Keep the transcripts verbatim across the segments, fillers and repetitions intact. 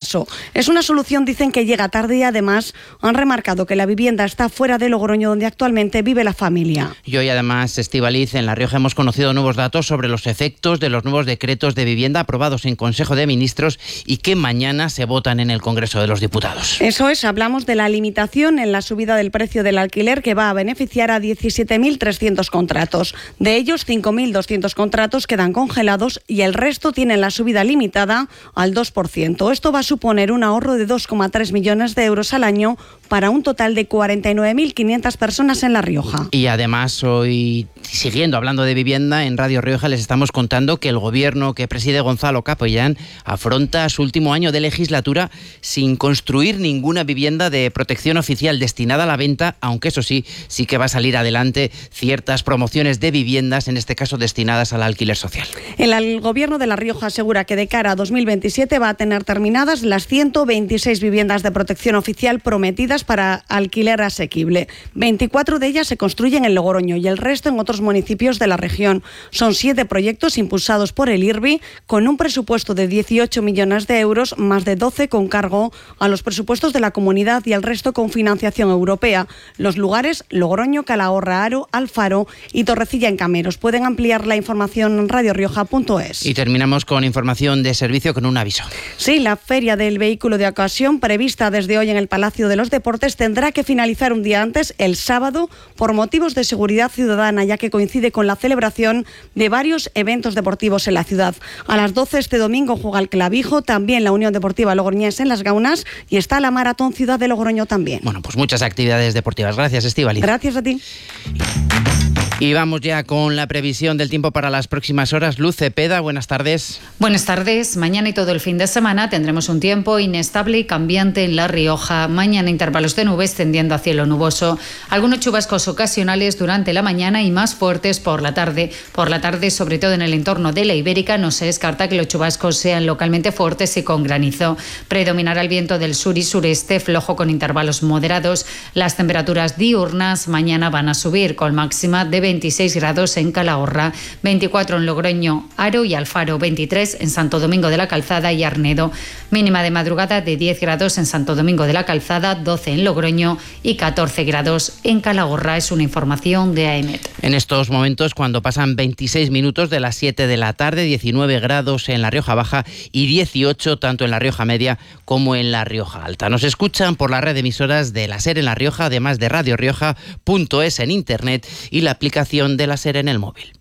paso. Es una solución, dicen, que llega tarde y además han remarcado que la vivienda está fuera de Logroño, donde actualmente vive la familia. Y hoy además, Estíbaliz, en La Rioja hemos conocido nuevos datos sobre los efectos de los nuevos decretos de vivienda aprobados en Consejo de Ministros y que mañana se votan en el Congreso de los Diputados. Eso es, hablamos de la limitación en la subida del precio del alquiler que va a beneficiar a diecisiete mil trescientos contratos. De ellos, cinco mil doscientos contratos quedan congelados y el resto tienen la subida limitada al dos por ciento. Esto va a suponer un ahorro de dos coma tres millones de euros al año para un total de cuarenta y nueve mil quinientas personas en La Rioja. Y además hoy, siguiendo hablando de vivienda, en Radio Rioja les estamos contando que el gobierno que preside Gonzalo Capellán afronta su último año de legislatura sin construir ninguna vivienda de protección oficial destinada a la venta, aunque eso sí, sí que va a salir adelante ciertas promociones de viviendas, en este caso destinadas al alquiler social. El gobierno de La Rioja asegura que de cara a dos mil veintisiete va a tener terminadas las ciento veintiséis viviendas de protección oficial prometidas para alquiler asequible. veinticuatro de ellas se construyen en Logroño y el resto en otros municipios de la región. Son siete proyectos impulsados por el I R B I con un presupuesto de dieciocho millones de euros, más de doce con cargo a los presupuestos de la comunidad y el resto con financiación europea. Los lugares: Logroño, Calahorra, Aro, Alfaro y Torrecilla en Cameros. Pueden ampliar la información en radio rioja punto es. Y terminamos con información de servicio con un aviso. Sí, la feria del vehículo de ocasión prevista desde hoy en el Palacio de los Deportes tendrá que finalizar un día antes, el sábado, por motivos de seguridad ciudadana, ya que coincide con la celebración de varios eventos deportivos en la ciudad. A las doce este domingo juega el Clavijo, también la Unión Deportiva Logroñés en Las Gaunas y está la Maratón Ciudad de Logroño también. Bueno, pues muchas actividades deportivas. Gracias, Estíbaliz. Gracias a ti. Y vamos ya con la previsión del tiempo para las próximas horas. Luz Cepeda, buenas tardes. Buenas tardes. Mañana y todo el fin de semana tendremos un tiempo inestable y cambiante en La Rioja. Mañana intervalos de nubes tendiendo a cielo nuboso. Algunos chubascos ocasionales durante la mañana y más fuertes por la tarde. Por la tarde, sobre todo en el entorno de la Ibérica, no se descarta que los chubascos sean localmente fuertes y con granizo. Predominará el viento del sur y sureste, flojo con intervalos moderados. Las temperaturas diurnas mañana van a subir con máxima de veintiséis grados en Calahorra, veinticuatro en Logroño, Aro y Alfaro, veintitrés en Santo Domingo de la Calzada y Arnedo. Mínima de madrugada de diez grados en Santo Domingo de la Calzada, doce en Logroño y catorce grados en Calahorra. Es una información de AEMET. En estos momentos, cuando pasan veintiséis minutos de las siete de la tarde, diecinueve grados en La Rioja Baja y dieciocho tanto en La Rioja Media como en La Rioja Alta. Nos escuchan por la red de emisoras de la SER en La Rioja, además de radio rioja punto es en internet y la aplicación de la SER en el móvil.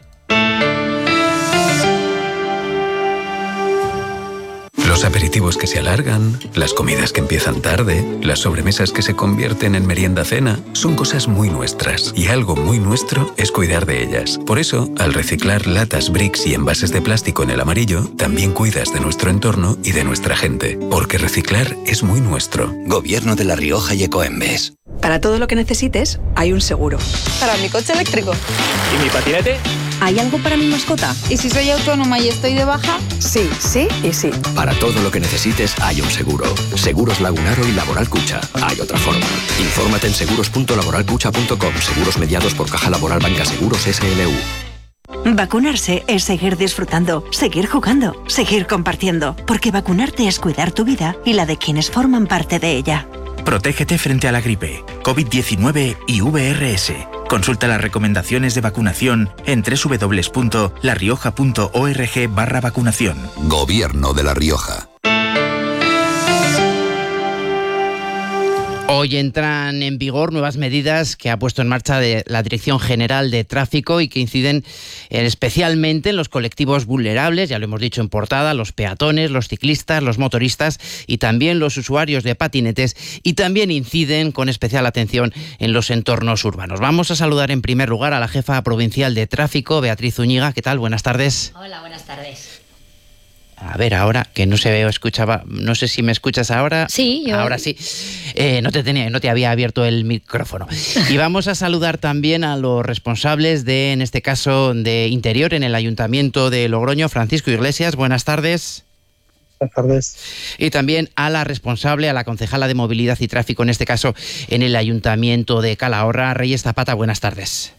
Los aperitivos que se alargan, las comidas que empiezan tarde, las sobremesas que se convierten en merienda-cena, son cosas muy nuestras y algo muy nuestro es cuidar de ellas. Por eso, al reciclar latas, bricks y envases de plástico en el amarillo, también cuidas de nuestro entorno y de nuestra gente, porque reciclar es muy nuestro. Gobierno de La Rioja y Ecoembes. Para todo lo que necesites, hay un seguro. Para mi coche eléctrico. ¿Y mi patinete? ¿Hay algo para mi mascota? ¿Y si soy autónoma y estoy de baja? Sí, sí y sí. Para todo lo que necesites hay un seguro. Seguros Lagunaro y Laboral Cucha. Hay otra forma. Infórmate en seguros punto laboral cucha punto com. Seguros mediados por Caja Laboral Banca Seguros S L U. Vacunarse es seguir disfrutando, seguir jugando, seguir compartiendo. Porque vacunarte es cuidar tu vida y la de quienes forman parte de ella. Protégete frente a la gripe, COVID diecinueve y V R S. Consulta las recomendaciones de vacunación en doble u doble u doble u punto la rioja punto org barra vacunación. Gobierno de La Rioja. Hoy entran en vigor nuevas medidas que ha puesto en marcha de la Dirección General de Tráfico y que inciden especialmente en los colectivos vulnerables, ya lo hemos dicho en portada, los peatones, los ciclistas, los motoristas y también los usuarios de patinetes, y también inciden con especial atención en los entornos urbanos. Vamos a saludar en primer lugar a la jefa provincial de Tráfico, Beatriz Zúñiga. ¿Qué tal? Buenas tardes. Hola, buenas tardes. A ver, ahora, que no se ve o escuchaba, no sé si me escuchas ahora. Sí, yo. Ahora sí. Eh, no te tenía, no te había abierto el micrófono. Y vamos a saludar también a los responsables de, en este caso, de Interior en el Ayuntamiento de Logroño, Francisco Iglesias. Buenas tardes. Buenas tardes. Y también a la responsable, a la concejala de Movilidad y Tráfico, en este caso, en el Ayuntamiento de Calahorra, Reyes Zapata. Buenas tardes.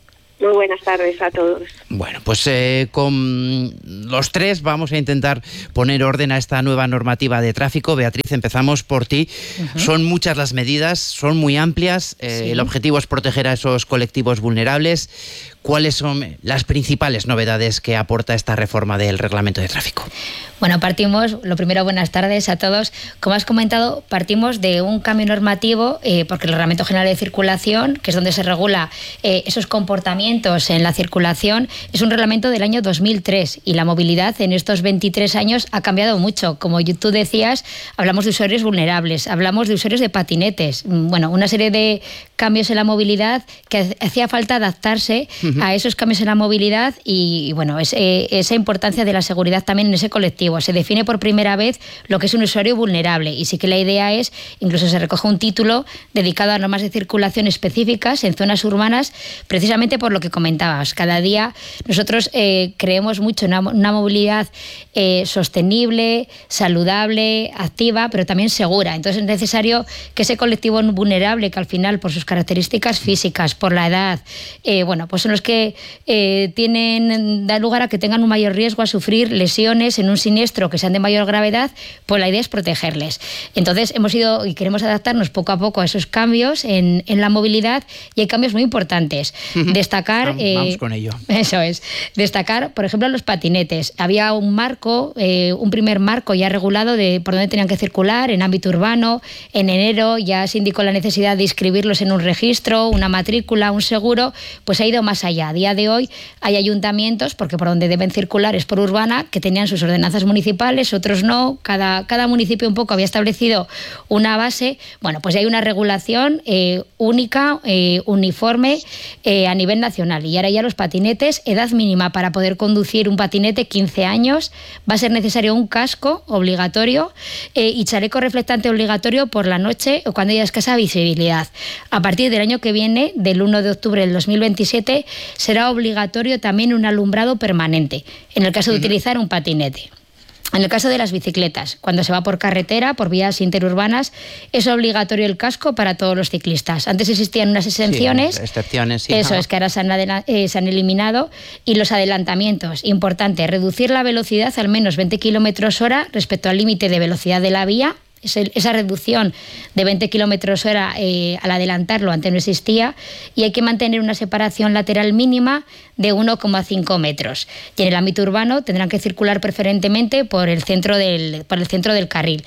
Muy buenas tardes a todos. Bueno, pues eh, con los tres vamos a intentar poner orden a esta nueva normativa de tráfico. Beatriz, empezamos por ti. Uh-huh. Son muchas las medidas, son muy amplias. Eh, sí. El objetivo es proteger a esos colectivos vulnerables. ¿Cuáles son las principales novedades que aporta esta reforma del reglamento de tráfico? Bueno, partimos, lo primero, buenas tardes a todos. Como has comentado, partimos de un cambio normativo, eh, porque el Reglamento General de Circulación, que es donde se regula eh, esos comportamientos en la circulación, es un reglamento del año dos mil tres y la movilidad en estos veintitrés años ha cambiado mucho. Como tú decías, hablamos de usuarios vulnerables, hablamos de usuarios de patinetes, bueno, una serie de cambios en la movilidad que hacía falta adaptarse uh-huh. a esos cambios en la movilidad y, y bueno, es, eh, esa importancia de la seguridad también en ese colectivo. Se define por primera vez lo que es un usuario vulnerable y sí que la idea es, incluso se recoge un título dedicado a normas de circulación específicas en zonas urbanas, precisamente por lo que comentabas. Cada día nosotros eh, creemos mucho en una, una movilidad eh, sostenible, saludable, activa, pero también segura. Entonces es necesario que ese colectivo vulnerable, que al final por sus características físicas, por la edad, eh, bueno, pues son los que eh, tienen, da lugar a que tengan un mayor riesgo a sufrir lesiones en un siniestro que sean de mayor gravedad, pues la idea es protegerles. Entonces hemos ido y queremos adaptarnos poco a poco a esos cambios en, en la movilidad y hay cambios muy importantes. Uh-huh. Destacar... Vamos, eh, vamos con ello. Eso es. Destacar, por ejemplo, los patinetes. Había un marco, eh, un primer marco ya regulado de por dónde tenían que circular en ámbito urbano. En enero ya se indicó la necesidad de inscribirlos en un registro, una matrícula, un seguro, pues ha ido más allá. A día de hoy hay ayuntamientos, porque por donde deben circular es por urbana, que tenían sus ordenanzas municipales, otros no, cada, cada municipio un poco había establecido una base. Bueno, pues hay una regulación eh, única, eh, uniforme eh, a nivel nacional. Y ahora ya los patinetes, edad mínima para poder conducir un patinete, quince años, va a ser necesario un casco obligatorio eh, y chaleco reflectante obligatorio por la noche o cuando haya escasa visibilidad. A partir del año que viene, del primero de octubre del dos mil veintisiete, será obligatorio también un alumbrado permanente, en el caso de uh-huh. utilizar un patinete. En el caso de las bicicletas, cuando se va por carretera, por vías interurbanas, es obligatorio el casco para todos los ciclistas. Antes existían unas exenciones. Sí, excepciones, sí. Eso es, que ahora se han, eh, se han eliminado. Y los adelantamientos, importante, reducir la velocidad al menos veinte kilómetros hora respecto al límite de velocidad de la vía. Esa reducción de veinte kilómetros hora eh, al adelantarlo antes no existía y hay que mantener una separación lateral mínima de uno coma cinco metros. Y en el ámbito urbano tendrán que circular preferentemente por el centro del, por el centro del carril.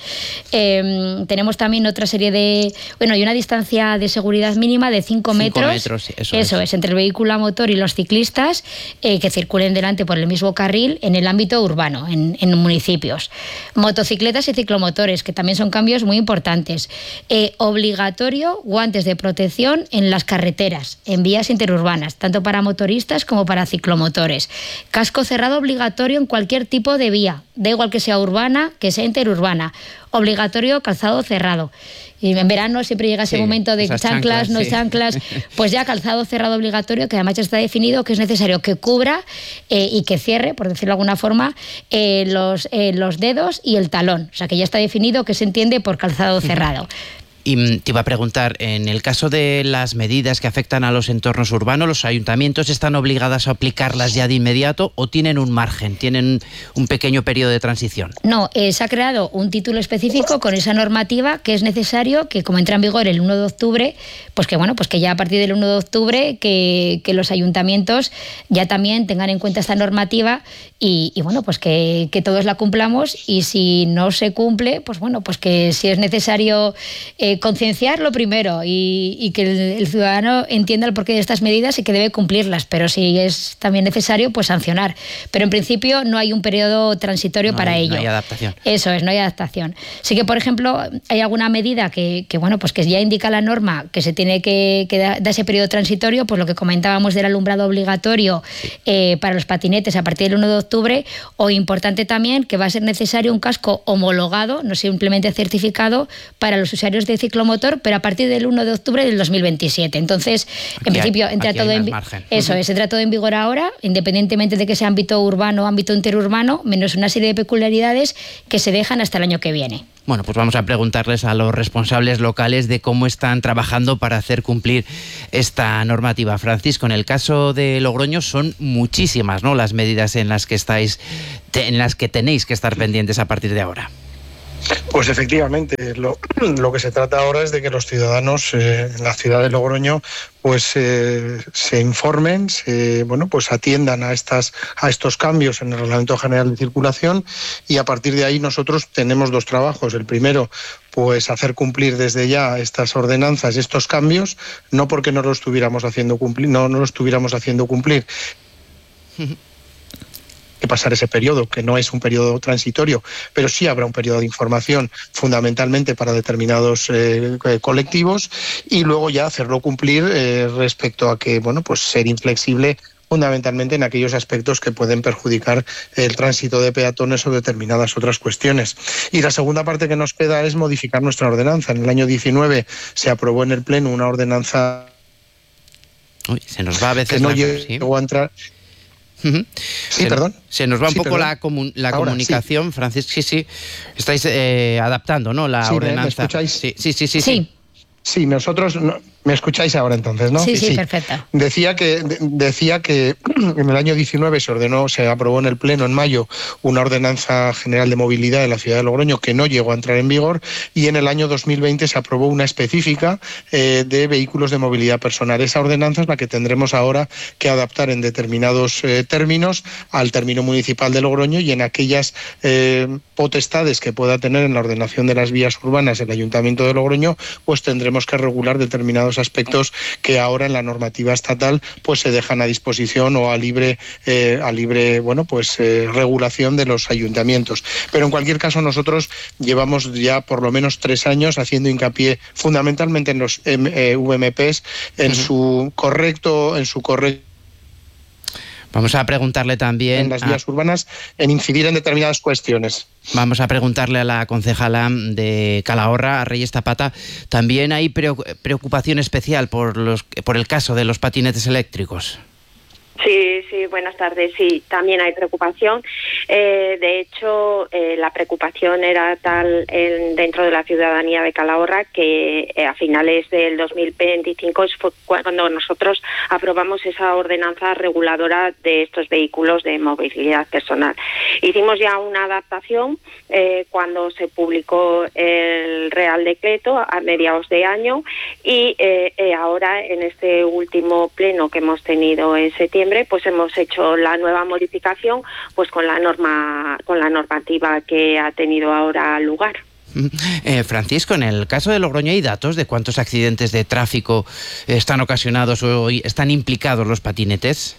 Eh, tenemos también otra serie de... Bueno, hay una distancia de seguridad mínima de cinco metros. metros, eso, eso es. es, entre el vehículo a motor y los ciclistas eh, que circulen delante por el mismo carril en el ámbito urbano, en, en municipios. Motocicletas y ciclomotores, que también son cambios muy importantes. Eh, obligatorio guantes de protección en las carreteras, en vías interurbanas, tanto para motoristas como para ciclomotores. Casco cerrado obligatorio en cualquier tipo de vía, da igual que sea urbana, que sea interurbana. Obligatorio calzado cerrado. Y en verano siempre llega ese sí, momento de chanclas, chanclas, no sí. chanclas, pues ya calzado cerrado obligatorio, que además ya está definido que es necesario que cubra eh, y que cierre, por decirlo de alguna forma, eh, los, eh, los dedos y el talón. O sea, que ya está definido que se entiende por calzado cerrado. Y te iba a preguntar, en el caso de las medidas que afectan a los entornos urbanos, ¿los ayuntamientos están obligados a aplicarlas ya de inmediato o tienen un margen, tienen un pequeño periodo de transición? No, eh, se ha creado un título específico con esa normativa que es necesario que, como entra en vigor el primero de octubre, pues que bueno, pues que ya a partir del primero de octubre que, que los ayuntamientos ya también tengan en cuenta esta normativa y, y bueno, pues que, que todos la cumplamos y si no se cumple, pues bueno, pues que si es necesario eh, concienciarlo primero y, y que el, el ciudadano entienda el porqué de estas medidas y que debe cumplirlas, pero si es también necesario, pues sancionar. Pero en principio no hay un periodo transitorio no para hay, ello. No hay adaptación. Eso es, no hay adaptación. Sí que, por ejemplo, hay alguna medida que, que bueno, pues que ya indica la norma que se tiene que, que dar ese periodo transitorio, pues lo que comentábamos del alumbrado obligatorio eh, para los patinetes a partir del primero de octubre, o importante también que va a ser necesario un casco homologado, no simplemente certificado, para los usuarios de ciclomotor, pero a partir del primero de octubre del dos mil veintisiete. Entonces, en aquí principio, hay, entra todo en, eso uh-huh. es, entra todo en vigor ahora, independientemente de que sea ámbito urbano o ámbito interurbano, menos una serie de peculiaridades que se dejan hasta el año que viene. Bueno, pues vamos a preguntarles a los responsables locales de cómo están trabajando para hacer cumplir esta normativa. Francisco, en el caso de Logroño son muchísimas, ¿no?, las medidas en las que estáis, en las que tenéis que estar pendientes a partir de ahora. Pues efectivamente, lo, lo que se trata ahora es de que los ciudadanos eh, en la ciudad de Logroño pues eh, se informen, se, bueno, pues atiendan a estas a estos cambios en el Reglamento General de Circulación, y a partir de ahí nosotros tenemos dos trabajos. El primero, pues hacer cumplir desde ya estas ordenanzas, estos cambios, no porque no lo estuviéramos haciendo cumplir, no, no lo estuviéramos haciendo cumplir. Que pasar ese periodo, que no es un periodo transitorio, pero sí habrá un periodo de información fundamentalmente para determinados eh, colectivos, y luego ya hacerlo cumplir eh, respecto a que, bueno, pues ser inflexible fundamentalmente en aquellos aspectos que pueden perjudicar el tránsito de peatones o determinadas otras cuestiones. Y la segunda parte que nos queda es modificar nuestra ordenanza. En el año diecinueve se aprobó en el Pleno una ordenanza Uy, se nos va a veces que no la... llegó ¿sí? a entrar... Uh-huh. Sí, se, perdón. Se nos va un sí, poco perdón. la, comun, la Ahora, comunicación, sí. Francisco. Sí, sí. Estáis eh, adaptando, ¿no?, la sí, ordenanza. ¿me escucháis? Sí, sí, sí, sí. Sí. sí. Sí, nosotros... No, ¿me escucháis ahora entonces, no? Sí, sí, sí, perfecto. Decía que, de, decía que en el año diecinueve se ordenó, se aprobó en el Pleno en mayo una ordenanza general de movilidad de la ciudad de Logroño que no llegó a entrar en vigor, y en el año dos mil veinte se aprobó una específica eh, de vehículos de movilidad personal. Esa ordenanza es la que tendremos ahora que adaptar en determinados eh, términos al término municipal de Logroño, y en aquellas eh, potestades que pueda tener en la ordenación de las vías urbanas el Ayuntamiento de Logroño, pues tendremos que regular determinados aspectos que ahora en la normativa estatal pues se dejan a disposición o a libre eh, a libre bueno pues eh, regulación de los ayuntamientos. Pero en cualquier caso nosotros llevamos ya por lo menos tres años haciendo hincapié fundamentalmente en los eh, V M Ps, en uh-huh. su correcto en su correcto Vamos a preguntarle también... en las vías a... urbanas, en incidir en determinadas cuestiones. Vamos a preguntarle a la concejala de Calahorra, a Reyes Tapata, ¿también hay preocupación especial por, los, por el caso de los patinetes eléctricos? Sí, sí, buenas tardes. Sí, también hay preocupación. Eh, de hecho, eh, la preocupación era tal en, dentro de la ciudadanía de Calahorra que eh, a finales del dos mil veinticinco fue cuando nosotros aprobamos esa ordenanza reguladora de estos vehículos de movilidad personal. Hicimos ya una adaptación eh, cuando se publicó el Real Decreto a mediados de año, y eh, eh, ahora en este último pleno que hemos tenido en septiembre, pues hemos hecho la nueva modificación pues con la norma con la normativa que ha tenido ahora lugar. Eh, Francisco, en el caso de Logroño, ¿hay datos de cuántos accidentes de tráfico están ocasionados o están implicados los patinetes?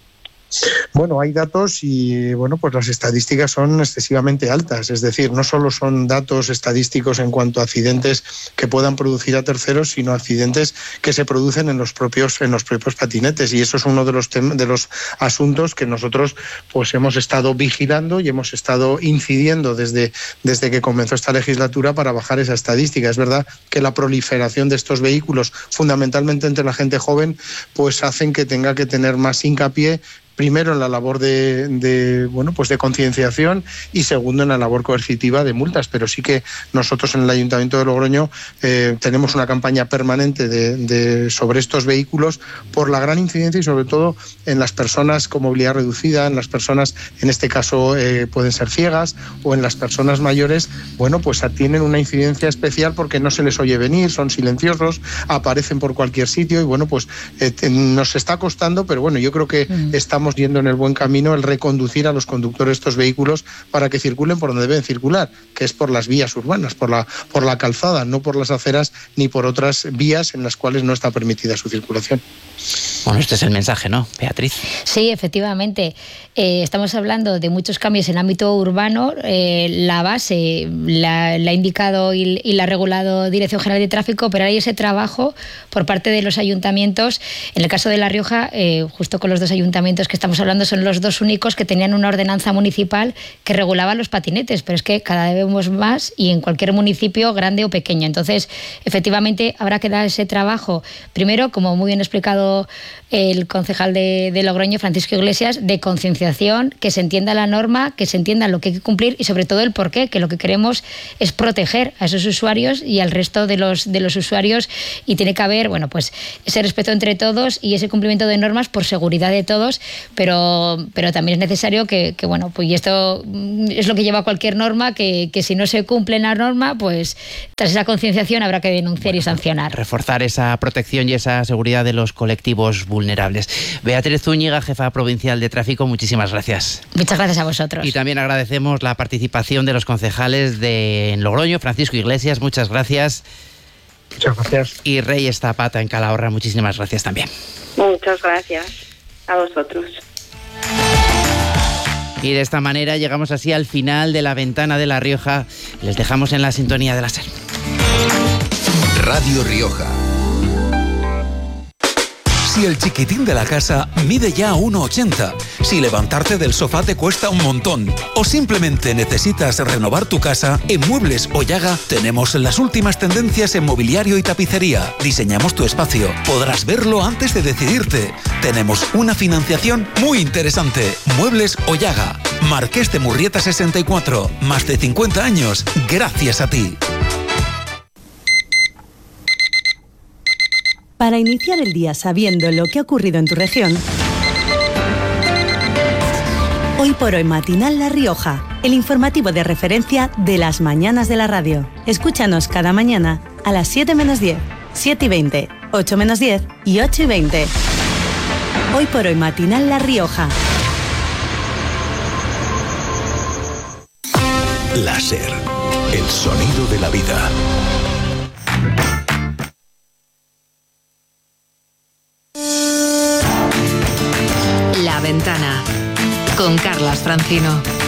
Bueno, hay datos y bueno, pues las estadísticas son excesivamente altas, es decir, no solo son datos estadísticos en cuanto a accidentes que puedan producir a terceros, sino accidentes que se producen en los propios en los propios patinetes, y eso es uno de los tem- de los asuntos que nosotros pues hemos estado vigilando y hemos estado incidiendo desde desde que comenzó esta legislatura para bajar esa estadística. Es verdad que la proliferación de estos vehículos, fundamentalmente entre la gente joven, pues hacen que tenga que tener más hincapié, primero en la labor de, de bueno pues de concienciación, y segundo en la labor coercitiva de multas. Pero sí que nosotros en el Ayuntamiento de Logroño eh, tenemos una campaña permanente de, de, sobre estos vehículos por la gran incidencia, y sobre todo en las personas con movilidad reducida, en las personas, en este caso eh, pueden ser ciegas, o en las personas mayores, bueno pues tienen una incidencia especial porque no se les oye venir, son silenciosos, aparecen por cualquier sitio, y bueno pues eh, nos está costando, pero bueno, yo creo que mm. estamos yendo en el buen camino el reconducir a los conductores de estos vehículos para que circulen por donde deben circular, que es por las vías urbanas, por la, por la calzada, no por las aceras ni por otras vías en las cuales no está permitida su circulación. Bueno, este es el mensaje, ¿no, Beatriz? Sí, efectivamente. Eh, estamos hablando de muchos cambios en ámbito urbano. Eh, la base la, la ha indicado y, y la ha regulado Dirección General de Tráfico, pero hay ese trabajo por parte de los ayuntamientos. En el caso de La Rioja, eh, justo con los dos ayuntamientos que que estamos hablando son los dos únicos que tenían una ordenanza municipal que regulaba los patinetes, pero es que cada vez vemos más y en cualquier municipio, grande o pequeño. Entonces, efectivamente, habrá que dar ese trabajo, primero, como muy bien explicado el concejal de, de Logroño, Francisco Iglesias, de concienciación, que se entienda la norma, que se entienda lo que hay que cumplir y sobre todo el porqué, que lo que queremos es proteger a esos usuarios y al resto de los, de los usuarios, y tiene que haber, bueno, pues ese respeto entre todos y ese cumplimiento de normas por seguridad de todos, pero, pero también es necesario que, que, bueno, pues y esto es lo que lleva a cualquier norma, que, que si no se cumple la norma, pues tras esa concienciación habrá que denunciar bueno, y sancionar. Reforzar esa protección y esa seguridad de los colectivos vulnerables. Beatriz Zúñiga, jefa provincial de tráfico, muchísimas gracias. Muchas gracias a vosotros. Y también agradecemos la participación de los concejales de Logroño, Francisco Iglesias, muchas gracias. Muchas gracias. Y Reyes Zapata en Calahorra, muchísimas gracias también. Muchas gracias a vosotros. Y de esta manera llegamos así al final de la Ventana de La Rioja. Les dejamos en la sintonía de la SER. Radio Rioja. Si el chiquitín de la casa mide ya uno ochenta, si levantarte del sofá te cuesta un montón o simplemente necesitas renovar tu casa, en Muebles Ollaga tenemos las últimas tendencias en mobiliario y tapicería. Diseñamos tu espacio, podrás verlo antes de decidirte. Tenemos una financiación muy interesante. Muebles Ollaga, Marqués de Murrieta sesenta y cuatro, más de cincuenta años gracias a ti. Para iniciar el día sabiendo lo que ha ocurrido en tu región, Hoy por Hoy Matinal La Rioja, el informativo de referencia de las mañanas de la radio. Escúchanos cada mañana a las siete menos diez, siete y veinte, ocho menos diez y ocho y veinte. Hoy por Hoy Matinal La Rioja. La SER, el sonido de la vida. La Ventana, con Carlas Francino.